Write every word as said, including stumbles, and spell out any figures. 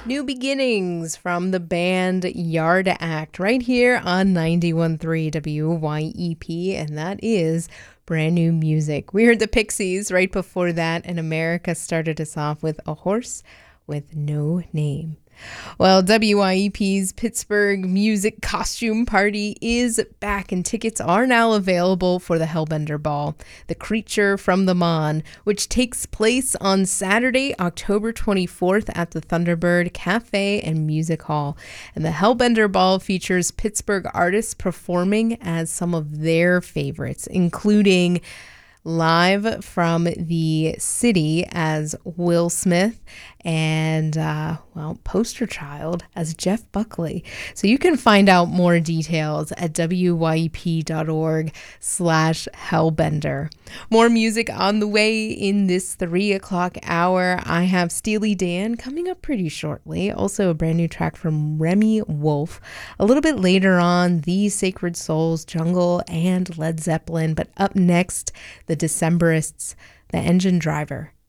New Beginnings from the band Yard Act right here on ninety-one point three W Y E P, and that is brand new music. We heard the Pixies right before that, and America started us off with A Horse with No Name. Well, W Y E P's Pittsburgh Music Costume Party is back, and tickets are now available for the Hellbender Ball, The Creature from the Mon, which takes place on Saturday, October twenty-fourth at the Thunderbird Cafe and Music Hall. And the Hellbender Ball features Pittsburgh artists performing as some of their favorites, including live from the city as Will Smith and, uh, well, Poster Child as Jeff Buckley. So you can find out more details at wyep.org slash hellbender. More music on the way in this three o'clock hour. I have Steely Dan coming up pretty shortly. Also a brand new track from Remy Wolf. A little bit later on, The Sacred Souls, Jungle, and Led Zeppelin. But up next, the Decemberists, The Engine Driver,